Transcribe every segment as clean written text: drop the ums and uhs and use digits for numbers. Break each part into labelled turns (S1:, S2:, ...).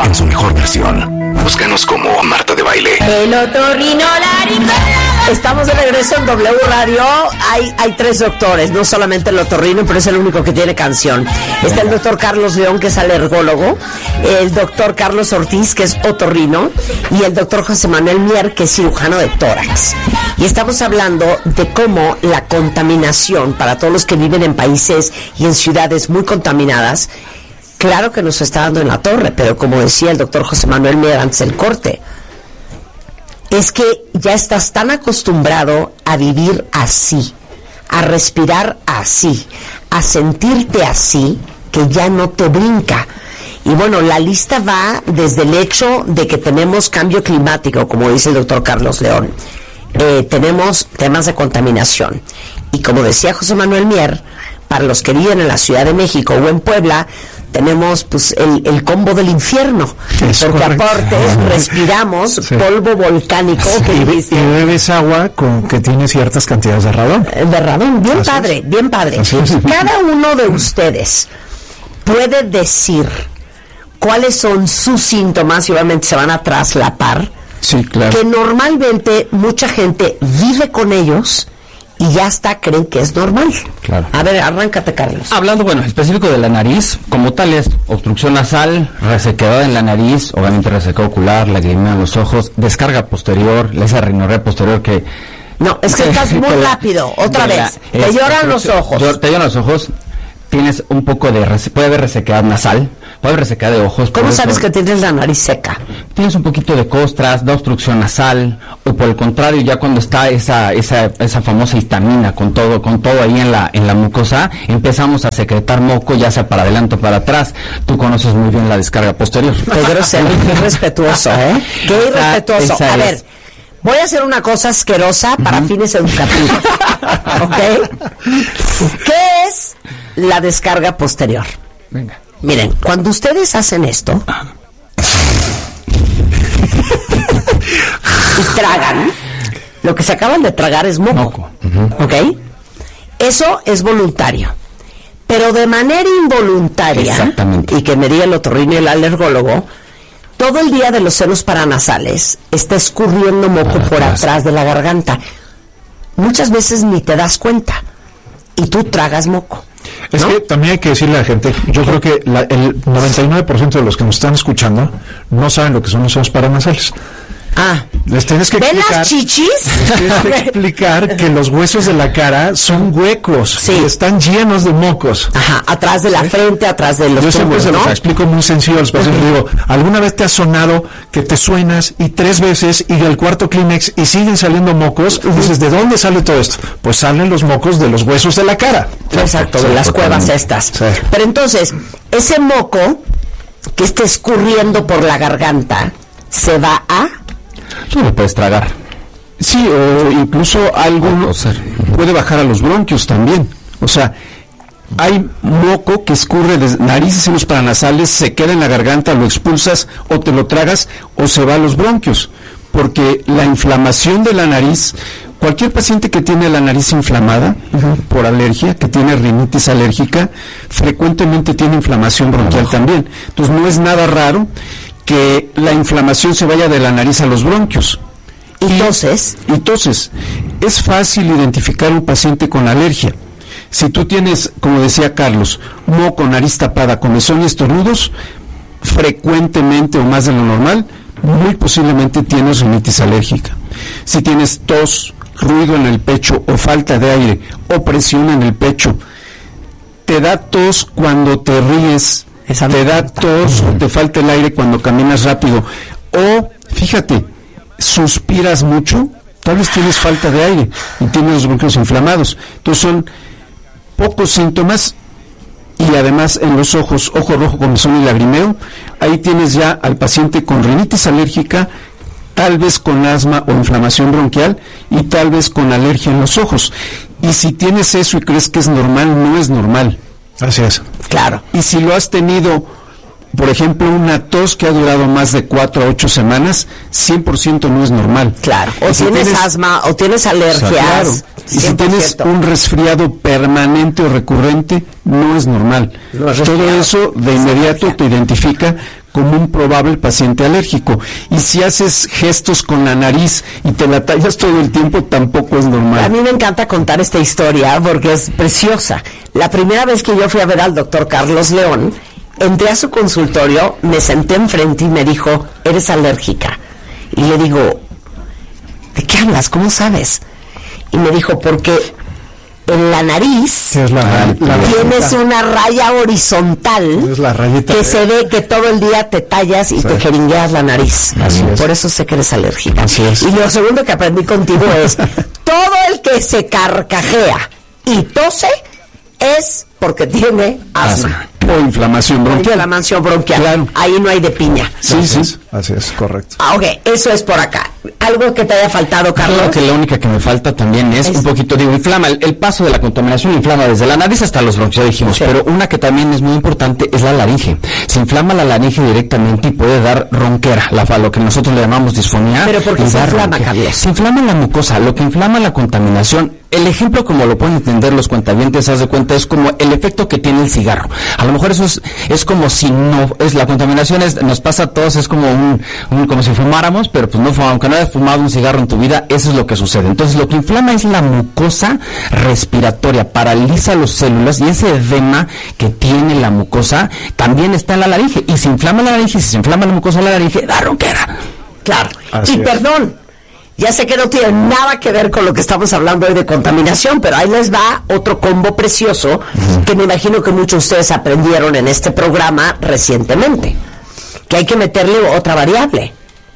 S1: en su mejor versión. Búscanos como Marta de Baile.
S2: El otorrinolaringólogo.
S3: Estamos de regreso en W Radio. Hay 3 doctores, no solamente el otorrino, pero es el único que tiene canción. Está el doctor Carlos León, que es alergólogo, el doctor Carlos Ortiz, que es otorrino, y el doctor José Manuel Mier, que es cirujano de tórax. Y estamos hablando de cómo la contaminación, para todos los que viven en países y en ciudades muy contaminadas, claro que nos está dando en la torre, pero como decía el doctor José Manuel Mier antes del corte, es que ya estás tan acostumbrado a vivir así, a respirar así, a sentirte así, que ya no te brinca. Y bueno, la lista va desde el hecho de que tenemos cambio climático, como dice el doctor Carlos León. Tenemos temas de contaminación. Y como decía José Manuel Mier, para los que viven en la Ciudad de México o en Puebla, tenemos pues el combo del infierno, porque correcto. Aparte respiramos polvo volcánico,
S4: y bebes agua que tiene ciertas cantidades de radón.
S3: De radón, bien así padre, es. Bien padre. Cada uno de ustedes puede decir cuáles son sus síntomas y obviamente se van a traslapar.
S4: Sí, claro.
S3: Que normalmente mucha gente vive con ellos y ya hasta creen que es normal.
S4: Claro.
S3: A ver, arráncate, Carlos.
S5: Hablando, bueno, específico de la nariz, como tal es obstrucción nasal, resequedad en la nariz, obviamente resequedad ocular, lagrimea en los ojos, descarga posterior, esa rinorrea posterior que...
S3: No, es que estás muy rápido, otra vez. Te lloran los ojos.
S5: Te lloran los ojos, tienes un poco de... puede haber resequedad nasal, puede haber resequedad de ojos.
S3: ¿Cómo sabes que tienes la nariz seca?
S5: Tienes un poquito de costras, de obstrucción nasal, o por el contrario, ya cuando está esa famosa histamina con todo ahí en la mucosa, empezamos a secretar moco, ya sea para adelante o para atrás. Tú conoces muy bien la descarga posterior.
S3: Qué grosero, qué irrespetuoso, ¿eh? Qué irrespetuoso. A ver, voy a hacer una cosa asquerosa para fines educativos. ¿Ok? ¿Qué es la descarga posterior?
S5: Venga.
S3: Miren, cuando ustedes hacen esto y tragan, lo que se acaban de tragar es moco. ¿Ok? Eso es voluntario. Pero de manera involuntaria,
S5: exactamente,
S3: y que me diga el otorrino y el alergólogo, todo el día de los senos paranasales está escurriendo moco por atrás de la garganta. Muchas veces ni te das cuenta y tú tragas moco.
S4: Es que también hay que decirle a la gente, yo creo que el 99% de los que nos están escuchando no saben lo que son los senos paranasales. Les tienes que
S3: ¿ven
S4: explicar,
S3: las chichis?
S4: Tienes que explicar que los huesos de la cara son huecos,
S3: sí,
S4: y están llenos de mocos.
S3: Ajá, atrás de la frente, atrás de los
S4: Yo siempre
S3: pómulos,
S4: se los
S3: ¿no?
S4: explico muy sencillo a los pacientes. Digo, ¿alguna vez te ha sonado que te suenas y 3 veces y el cuarto Kleenex y siguen saliendo mocos? Dices, ¿de dónde sale todo esto? Pues salen los mocos de los huesos de la cara.
S3: Exacto, de las cuevas estas.
S4: Sí.
S3: Pero entonces, ese moco que está escurriendo por la garganta se va a...
S5: Tú lo puedes tragar.
S4: Sí, o incluso algo puede bajar a los bronquios también. O sea, hay moco que escurre de nariz y senos paranasales, se queda en la garganta, lo expulsas o te lo tragas o se va a los bronquios. Porque la inflamación de la nariz, cualquier paciente que tiene la nariz inflamada por alergia, que tiene rinitis alérgica, frecuentemente tiene inflamación bronquial también. Entonces no es nada raro que la inflamación se vaya de la nariz a los bronquios. Entonces, es fácil identificar un paciente con alergia. Si tú tienes, como decía Carlos, moco, nariz tapada, comezón y estornudos, frecuentemente o más de lo normal, muy posiblemente tienes rinitis alérgica. Si tienes tos, ruido en el pecho o falta de aire o presión en el pecho, te da tos cuando te ríes, te da tos o te falta el aire cuando caminas rápido, o fíjate, suspiras mucho, tal vez tienes falta de aire y tienes los bronquios inflamados. Entonces son pocos síntomas. Y además en los ojos, ojo rojo, comezón y lagrimeo, ahí tienes ya al paciente con rinitis alérgica, tal vez con asma o inflamación bronquial y tal vez con alergia en los ojos. Y si tienes eso y crees que es normal, no es normal. Así es.
S3: Claro.
S4: Y si lo has tenido, por ejemplo, una tos que ha durado más de 4 a 8 semanas, 100% no es normal.
S3: Claro. O si tienes asma, o tienes alergias.
S4: Claro. Y si tienes un resfriado permanente o recurrente, no es normal. Todo eso de inmediato te identifica como un probable paciente alérgico. Y si haces gestos con la nariz y te la tallas todo el tiempo, tampoco es normal.
S3: A mí me encanta contar esta historia porque es preciosa. La primera vez que yo fui a ver al doctor Carlos León, entré a su consultorio, me senté enfrente y me dijo, ¿eres alérgica? Y le digo, ¿de qué hablas? ¿Cómo sabes? Y me dijo, porque en la nariz tienes una raya horizontal que se ve que todo el día te tallas y te jeringueas la nariz. Por eso sé que eres alérgica. Y lo segundo que aprendí contigo es, todo el que se carcajea y tose es porque tiene asma.
S4: O inflamación bronquial.
S3: Inflamación bronquial. Claro. Ahí no hay de piña.
S4: Sí.
S6: Así es, correcto.
S3: Ok, eso es por acá. ¿Algo que te haya faltado, Carlos?
S5: Creo que la única que me falta también es un poquito, inflama, el paso de la contaminación inflama desde la nariz hasta los bronquios, dijimos, pero una que también es muy importante es la laringe. Se inflama la laringe directamente y puede dar ronquera, lo que nosotros le llamamos disfonía.
S3: ¿Pero por qué se inflama, Carlos?
S5: Se inflama la mucosa, lo que inflama la contaminación. El ejemplo, como lo pueden entender los cuentavientes, haz de cuenta, es como el efecto que tiene el cigarro. A lo mejor eso es como si no, la contaminación nos pasa a todos, es como como si fumáramos, pero pues no fumamos, aunque no hayas fumado un cigarro en tu vida, eso es lo que sucede. Entonces lo que inflama es la mucosa respiratoria, paraliza las células, y ese edema que tiene la mucosa también está en la laringe, y se inflama la laringe, y si se inflama la mucosa de la laringe, da ronquera.
S3: Claro. Y perdón, ya sé que no tiene nada que ver con lo que estamos hablando hoy de contaminación, pero ahí les va otro combo precioso que me imagino que muchos de ustedes aprendieron en este programa recientemente, que hay que meterle otra variable.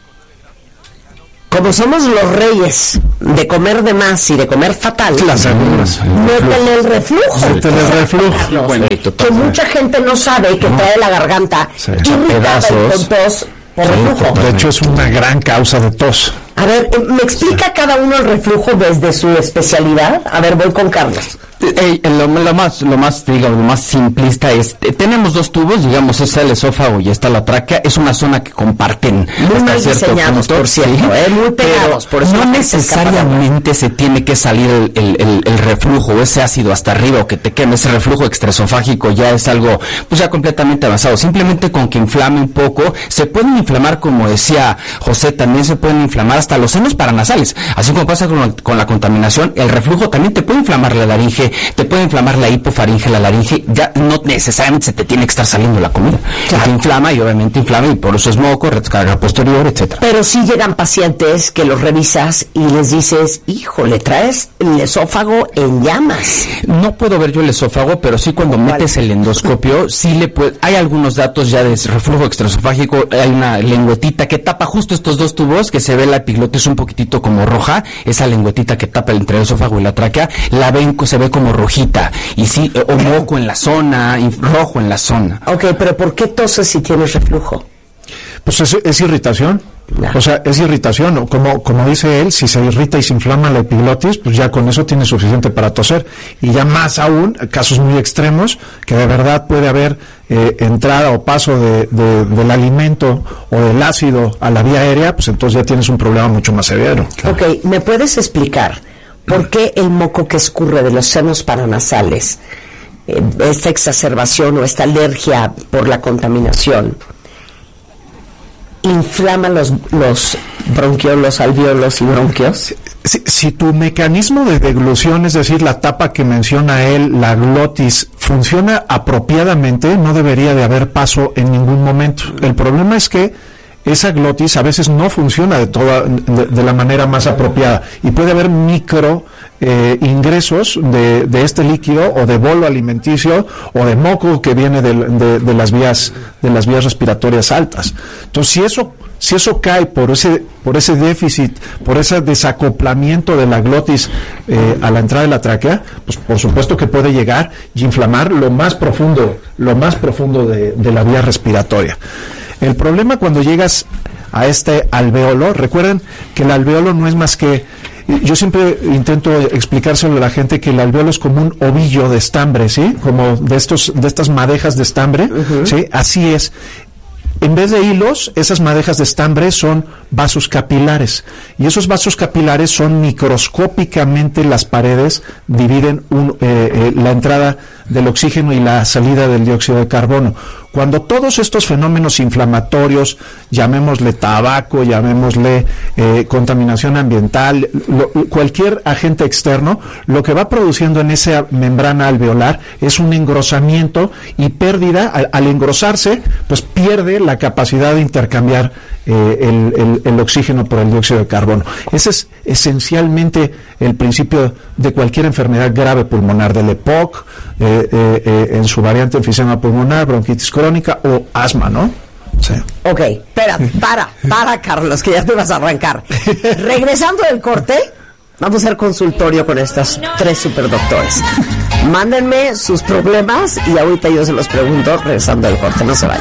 S3: Como somos los reyes de comer de más y de comer fatal, métele el reflujo. Que mucha gente no sabe que trae la garganta irritada y con tos por reflujo.
S6: De hecho, es una gran causa de tos.
S3: A ver, ¿me explica cada uno el reflujo desde su especialidad? A ver, voy con Carlos.
S5: Lo más simplista es, tenemos dos tubos, digamos, está el esófago y está la tráquea, es una zona que comparten.
S3: Muy mal diseñados, por cierto, muy pegados.
S5: Por eso no necesariamente se tiene que salir el reflujo o ese ácido hasta arriba o que te queme. Ese reflujo extraesofágico ya es algo, pues ya completamente avanzado. Simplemente con que inflame un poco, se pueden inflamar, como decía José, también se pueden inflamar hasta los senos paranasales. Así como pasa con la contaminación, el reflujo también te puede inflamar la laringe, te puede inflamar la hipofaringe, la laringe, ya no necesariamente se te tiene que estar saliendo la comida. Claro. Te inflama y obviamente inflama y por eso es moco, descarga posterior, etcétera.
S3: Pero sí llegan pacientes que los revisas y les dices, híjole, traes el esófago en llamas.
S5: No puedo ver yo el esófago, pero sí cuando metes el endoscopio, sí hay algunos datos ya de reflujo extraesofágico, hay una lengüetita que tapa justo estos dos tubos, que se ve la epiglotis un poquitito como roja, esa lengüetita que tapa entre el esófago y la tráquea, se ve como rojita, y sí, o moco en la zona, y rojo en la zona.
S3: Ok, pero ¿por qué toses si tienes reflujo?
S6: Pues es irritación. O sea, es irritación, como dice él, si se irrita y se inflama la epiglotis, pues ya con eso tiene suficiente para toser. Y ya más aún, casos muy extremos, que de verdad puede haber entrada o paso del alimento o del ácido a la vía aérea, pues entonces ya tienes un problema mucho más severo.
S3: Ok, ¿me puedes explicar por qué el moco que escurre de los senos paranasales, esta exacerbación o esta alergia por la contaminación, inflama los bronquiolos, los alvéolos y bronquios?
S6: Si tu mecanismo de deglución, es decir, la tapa que menciona él, la glotis, funciona apropiadamente, no debería de haber paso en ningún momento. El problema es que esa glotis a veces no funciona de la manera más apropiada y puede haber micro ingresos de este líquido o de bolo alimenticio o de moco que viene de las vías respiratorias altas. Entonces, si eso cae por ese déficit, por ese desacoplamiento de la glotis a la entrada de la tráquea, pues por supuesto que puede llegar y inflamar lo más profundo de la vía respiratoria. El problema cuando llegas a este alvéolo, recuerden que el alvéolo no es más que, yo siempre intento explicárselo a la gente que el alvéolo es como un ovillo de estambre, ¿sí? Como de estas madejas de estambre, ¿sí? Así es. En vez de hilos, esas madejas de estambre son vasos capilares, y esos vasos capilares son microscópicamente, las paredes dividen la entrada del oxígeno y la salida del dióxido de carbono. Cuando todos estos fenómenos inflamatorios, llamémosle tabaco, llamémosle contaminación ambiental, cualquier agente externo, lo que va produciendo en esa membrana alveolar es un engrosamiento y pérdida. Al engrosarse, pues pierde la capacidad de intercambiar el oxígeno por el dióxido de carbono. Ese es esencialmente el principio de cualquier enfermedad grave pulmonar, del EPOC, en su variante enfisema pulmonar, bronquitis crónica o asma, ¿no? Sí.
S3: Ok, espera, para Carlos, que ya te vas a arrancar. Regresando del corte, vamos a hacer consultorio con estos 3 superdoctores. Mándenme sus problemas y ahorita yo se los pregunto regresando del corte, no se vayan.